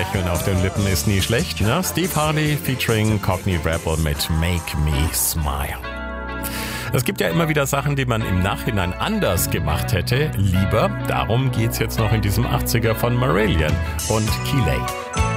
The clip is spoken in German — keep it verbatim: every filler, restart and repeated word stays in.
Lächeln auf den Lippen ist nie schlecht, ne? Steve Harley featuring Cockney Rebel mit Make Me Smile. Es gibt ja immer wieder Sachen, die man im Nachhinein anders gemacht hätte, lieber. Darum geht's jetzt noch in diesem achtziger von Marillion und Keeley.